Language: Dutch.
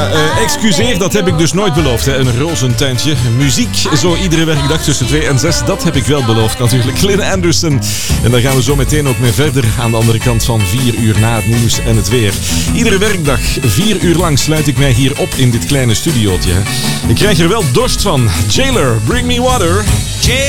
Excuseer, dat heb ik dus nooit beloofd. Hè. Een rozentuintje. Muziek, zo iedere werkdag tussen 2 en 6. Dat heb ik wel beloofd natuurlijk. Lynn Anderson. En daar gaan we zo meteen ook mee verder. Aan de andere kant van 4 uur na het nieuws en het weer. Iedere werkdag, 4 uur lang, sluit ik mij hier op in dit kleine studiootje. Hè. Ik krijg er wel dorst van. Jailer, bring me water.